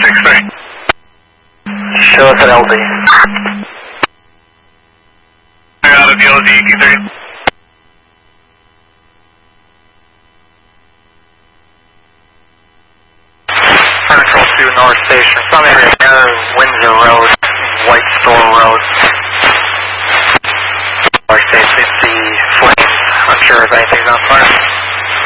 630. Show us at LZ. Out of the LZ, Q30. Control 2 North Station, some area near Windsor Road, White Store Road.